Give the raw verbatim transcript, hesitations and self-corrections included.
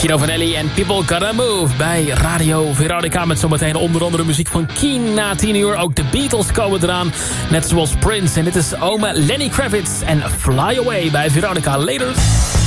Gino Vanelli en People Gotta Move bij Radio Veronica. Met zometeen onder andere muziek van Keen na tien uur. Ook de Beatles komen eraan. Net zoals Prince. En dit is oma Lenny Kravitz en Fly Away bij Veronica. Later.